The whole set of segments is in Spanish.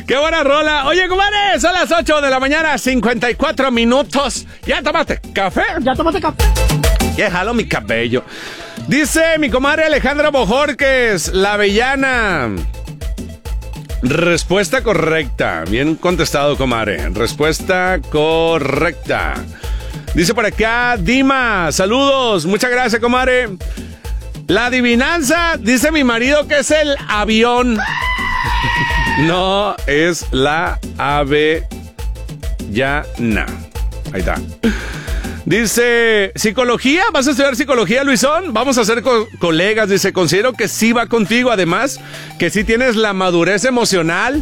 ¡Qué buena rola! Oye, comadre, son las 8 de la mañana, 54 minutos. ¿Ya tomaste café? ¿Ya tomaste café? ¡Qué jalo mi cabello! Dice mi comadre Alejandra Bojorques, la avellana. Respuesta correcta. Bien contestado, comadre. Respuesta correcta. Dice por acá, Dima, saludos. Muchas gracias, comadre. La adivinanza, dice mi marido que es el avión. No, es la avellana. Ahí está. Dice, ¿psicología? ¿Vas a estudiar psicología, Luisón? Vamos a ser colegas. Dice, considero que sí va contigo. Además, que sí tienes la madurez emocional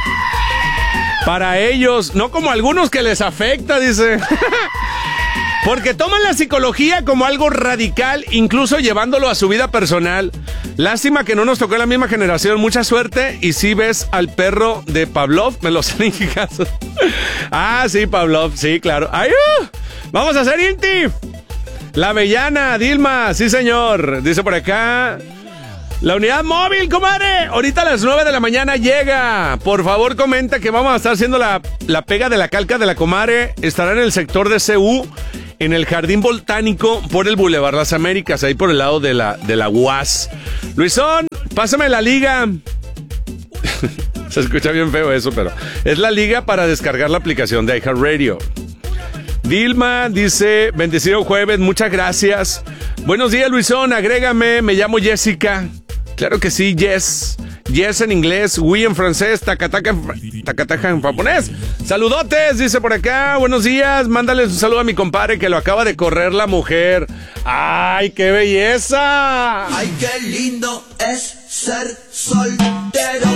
para ellos. No como algunos que les afecta, dice. Porque toman la psicología como algo radical, incluso llevándolo a su vida personal. Lástima que no nos tocó en la misma generación. Mucha suerte. Y si ves al perro de Pavlov, me lo salen en casa. Ah, sí, Pavlov, sí, claro. ¡Ay! Vamos a hacer Inti. La avellana, Dilma, sí, señor. Dice por acá. La unidad móvil, comadre. Ahorita a las 9 de la mañana llega. Por favor, comenta que vamos a estar haciendo la pega de la calca de la comadre. Estará en el sector de CU, en el Jardín Botánico, por el Boulevard Las Américas, ahí por el lado de la UAS. Luisón, pásame la liga. Se escucha bien feo eso, pero es la liga para descargar la aplicación de iHeartRadio. Dilma dice, bendecido jueves, muchas gracias. Buenos días, Luisón, agrégame, me llamo Jessica. Claro que sí, Yes. Yes en inglés, oui en francés, takataka en japonés. Saludotes, dice por acá, buenos días, mándale un saludo a mi compadre que lo acaba de correr la mujer. ¡Ay, qué belleza! ¡Ay, qué lindo es ser soltero!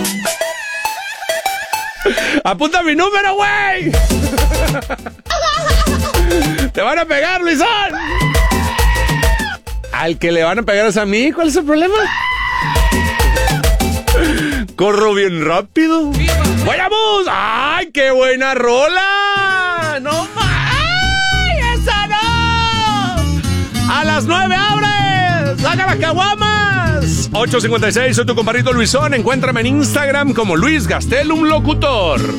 ¡Apunta mi número, güey! ¡Te van a pegar, Luisón! Al que le van a pegar es a mí, ¿cuál es el problema? Corro bien rápido. ¡Vayamos! ¡Ay, qué buena rola! ¡No más! ¡Ay, esa no! ¡A las 9 abres! ¡Saca las caguamas! 8:56, soy tu compadrito Luisón. Encuéntrame en Instagram como Luis Gastelum Locutor.